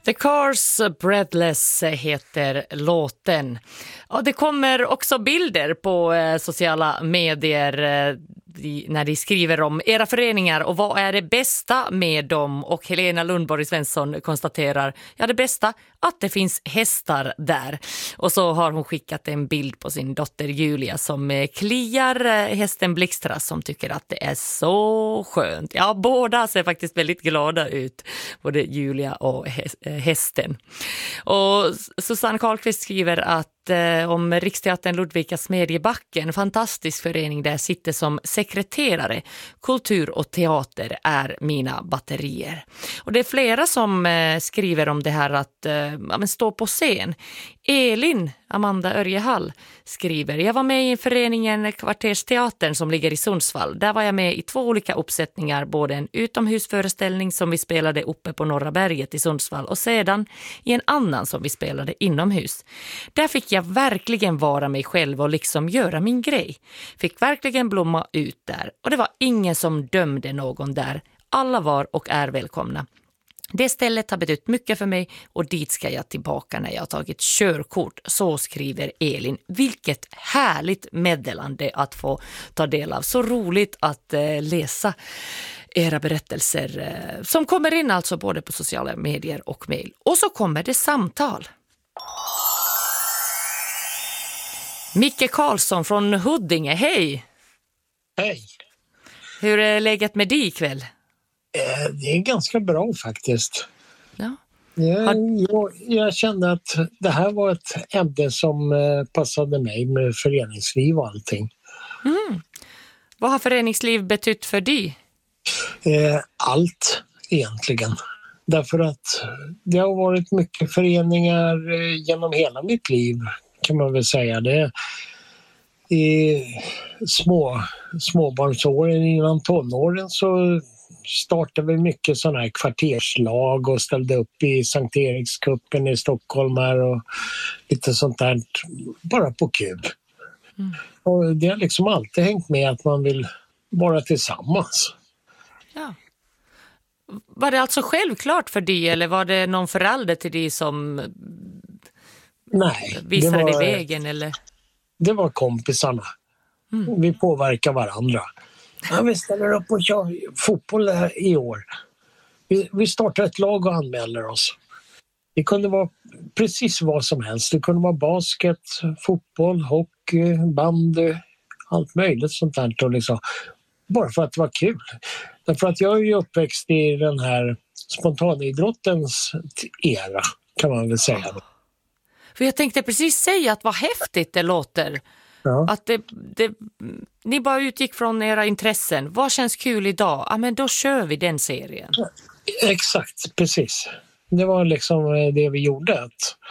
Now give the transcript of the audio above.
The Cars Breathless heter låten. Ja, det kommer också bilder på sociala medier när de skriver om era föreningar och vad är det bästa med dem. Och Helena Lundborg Svensson konstaterar, ja det bästa, att det finns hästar där. Och så har hon skickat en bild på sin dotter Julia som kliar hästen Blixtra som tycker att det är så skönt. Ja, båda ser faktiskt väldigt glada ut, både Julia och hästen. Och Susanne Karlqvist skriver att om Riksteatern Ludvika Smedjebacken, en fantastisk förening där jag sitter som sekreterare. Kultur och teater är mina batterier. Och det är flera som skriver om det här att stå på scen. Elin Amanda Örjehall skriver, jag var med i föreningen Kvartersteatern som ligger i Sundsvall. Där var jag med i 2 olika uppsättningar, både en utomhusföreställning som vi spelade uppe på Norra berget i Sundsvall och sedan i en annan som vi spelade inomhus. Där fick jag verkligen vara mig själv och liksom göra min grej. Fick verkligen blomma ut där och det var ingen som dömde någon där. Alla var och är välkomna. Det stället har betytt mycket för mig och dit ska jag tillbaka när jag har tagit körkort. Så skriver Elin. Vilket härligt meddelande att få ta del av. Så roligt att läsa era berättelser som kommer in alltså både på sociala medier och mejl. Och så kommer det samtal. Micke Karlsson från Huddinge, hej! Hej! Hur är läget med dig ikväll? Det är ganska bra faktiskt. Ja. Jag kände att det här var ett ämne som passade mig med föreningsliv och allting. Mm. Vad har föreningsliv betytt för dig? Allt egentligen. Därför att det har varit mycket föreningar genom hela mitt liv kan man väl säga. Det i småbarnsåren innan tonåren så startade vi mycket sådana här kvarterslag och ställde upp i Sankt Erikskuppen i Stockholm här och lite sånt där bara på kul. Mm. Och det har liksom alltid hängt med att man vill vara tillsammans. Ja. Var det alltså självklart för dig eller var det någon förälder till dig som visade dig vägen? Eller? Det var kompisarna. Mm. Vi påverkar varandra. Ja, vi ställer upp och kör fotboll i år. Vi startar ett lag och anmäler oss. Det kunde vara precis vad som helst. Det kunde vara basket, fotboll, hockey, bandy, allt möjligt sånt där. Och liksom, bara för att det var kul. Därför att jag är ju uppväxt i den här spontanidrottens era kan man väl säga. För jag tänkte precis säga att vad häftigt det låter. Ja. Att ni bara utgick från era intressen. Vad känns kul idag? Ja, men då kör vi den serien. Exakt, precis. Det var liksom det vi gjorde.